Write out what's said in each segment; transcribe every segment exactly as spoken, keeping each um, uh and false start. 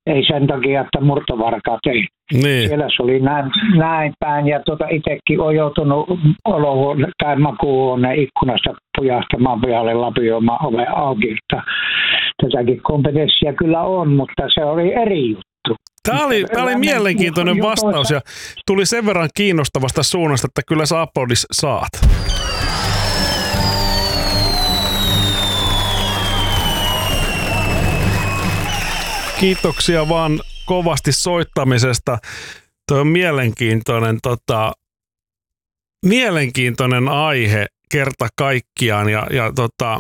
ei sen takia, että murtovarkaat ei. Niin. Siellä se oli näin, näin päin ja tuota itsekin on joutunut olohuone tai makuuhuoneen ikkunasta pujahtamaan pihalle lapioimaan oven auki. Tätäkin kompetenssia kyllä on, mutta se oli eri juttu. Tämä oli, tämä oli mielenkiintoinen vastaus ja tuli sen verran kiinnostavasta suunnasta, että kyllä sä aplodis saat. Kiitoksia vaan kovasti soittamisesta. Tuo on mielenkiintoinen, tota, mielenkiintoinen aihe kerta kaikkiaan ja, ja tota,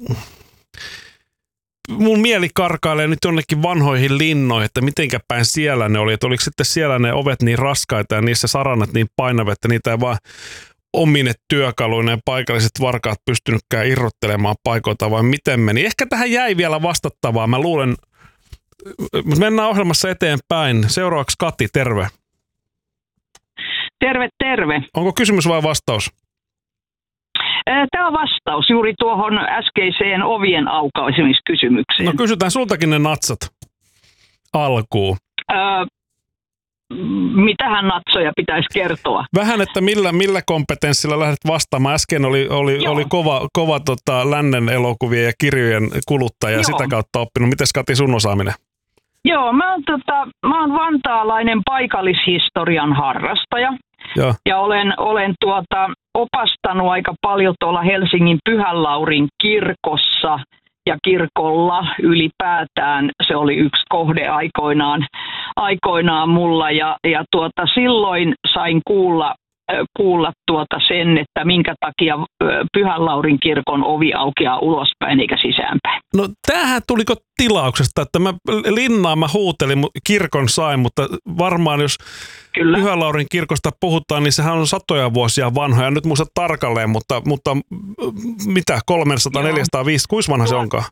mun mieli karkailee nyt jonnekin vanhoihin linnoihin, että mitenkä päin siellä ne oli, että oliko sitten siellä ne ovet niin raskaita ja niissä saranat niin painavia, että niitä ei vaan omine työkaluina ja paikalliset varkaat pystynytkään irrottelemaan paikoilta, vai miten meni? Ehkä tähän jäi vielä vastattavaa. Mä luulen, mennään ohjelmassa eteenpäin. Seuraavaksi Kati, terve. Terve, terve. Onko kysymys vai vastaus? Tämä on vastaus juuri tuohon äskeiseen ovien aukaisemiskysymykseen. No kysytään sultakin ne natsat alkuun. Öö, mitähän natsoja pitäisi kertoa? Vähän, että millä, millä kompetenssilla lähdet vastaamaan. Äsken oli, oli, oli kova, kova tota, lännen elokuvien ja kirjojen kuluttaja ja Joo. sitä kautta oppinut. Mites Kati sun osaaminen? Joo, mä oon, tota, mä oon vantaalainen paikallishistorian harrastaja. Joo. Ja olen, olen tuota, opastanut aika paljon tuolla Helsingin Pyhänlaurin kirkossa ja kirkolla ylipäätään. Se oli yksi kohde aikoinaan, aikoinaan mulla ja, ja tuota, silloin sain kuulla, kuulla tuota sen, että minkä takia Pyhänlaurin kirkon ovi aukeaa ulospäin eikä sisäänpäin. No tämähän tuliko tilauksesta, että mä linnaan mä huutelin, kirkon sain, mutta varmaan jos Kyllä. Pyhänlaurin kirkosta puhutaan, niin sehän on satoja vuosia vanhoja. Nyt muista tarkalleen, mutta, mutta mitä, kolmesataa neljäsataaviisikymmentä, kuinka vanha se onkaan?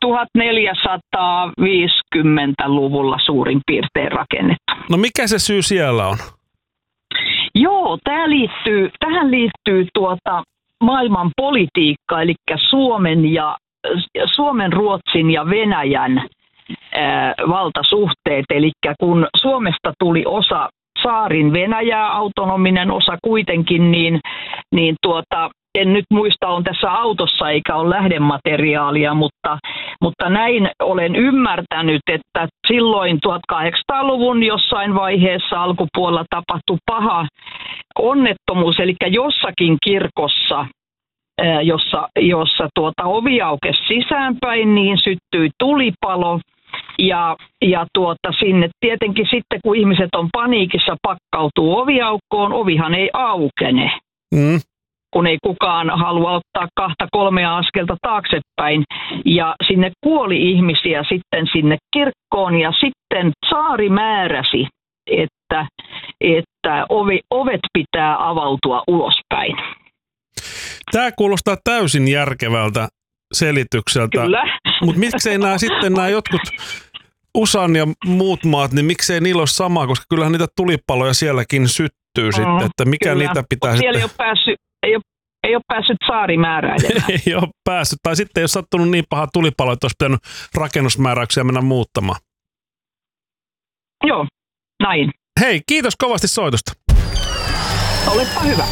tuhatneljäsataaviisikymmentäluvulla suurin piirtein rakennettu. No mikä se syy siellä on? Joo, tää liittyy, tähän liittyy tuota maailman politiikka, eli Suomen, ja, Suomen, Ruotsin ja Venäjän ää, valtasuhteet. Eli kun Suomesta tuli osa saarin Venäjää, autonominen osa kuitenkin, niin, niin tuota, en nyt muista, on tässä autossa eikä ole lähdemateriaalia, mutta, mutta näin olen ymmärtänyt, että silloin tuhatkahdeksansataaluvun jossain vaiheessa alkupuolella tapahtui paha onnettomuus, eli jossakin kirkossa, jossa, jossa tuota ovi aukesi sisäänpäin, niin syttyi tulipalo. Ja, ja tuota, sinne tietenkin sitten, kun ihmiset on paniikissa, pakkautuu oviaukkoon, ovihan ei aukene, mm. kun ei kukaan halua ottaa kahta kolmea askelta taaksepäin. Ja sinne kuoli ihmisiä sitten sinne kirkkoon ja sitten tsaari määräsi, että, että ovi, ovet pitää avautua ulospäin. Tämä kuulostaa täysin järkevältä selitykseltä. Kyllä. Mutta miksei nämä sitten nämä jotkut U S A:n ja muut maat, niin miksei niillä ole sama, koska kyllähän niitä tulipaloja sielläkin syttyy mm, sitten, että mikä kyllä. niitä pitää Mut sitten... Siellä ei ole päässyt, ei ole, ei ole päässyt tsaarimääräilemään. Ei ole päässyt, tai sitten ei ole sattunut niin paha tulipalo, että olisi pitänyt rakennusmääräyksiä mennä muuttamaan. Joo, näin. Hei, kiitos kovasti soitosta. Olepa hyvä.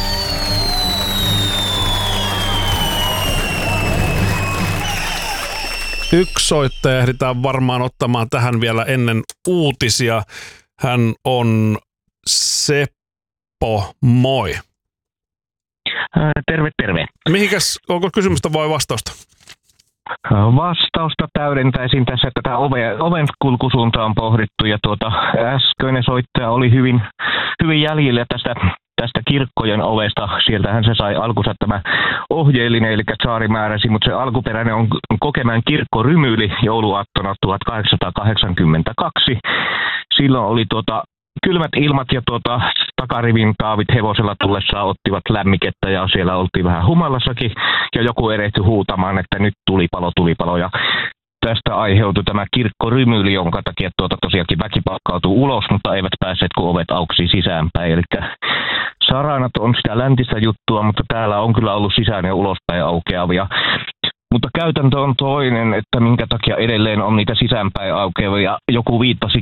Yksi soittaja ehditään varmaan ottamaan tähän vielä ennen uutisia. Hän on Seppo, moi. Terve, terve. Mihinkäs, onko kysymystä vai vastausta? Vastausta täydentäisin tässä, että tämä oven, oven kulkusuunta on pohdittu ja tuota, äskeinen soittaja oli hyvin, hyvin jäljellä tästä, tästä kirkkojen ovesta. Sieltähän se sai alkunsa tämä ohjeellinen, eli tsaari määräsi, mutta se alkuperäinen on Kokemäen kirkkorymyli jouluaattona tuhatkahdeksansataakahdeksankymmentäkaksi. Silloin oli tuota, kylmät ilmat ja tuota, takarivin taavit hevosella tullessaan ottivat lämmikettä ja siellä oltiin vähän humalassakin ja joku erehtyi huutamaan, että nyt tulipalo, tulipalo ja tästä aiheutui tämä kirkkorymyli, jonka takia tuota tosiaankin väki pakkautui ulos, mutta eivät päässeet, kun ovet auksi sisäänpäin. Eli saranat on sitä läntistä juttua, mutta täällä on kyllä ollut sisään ja ulospäin aukeavia. Mutta käytäntö on toinen, että minkä takia edelleen on niitä sisäänpäin aukeavia. Joku viittasi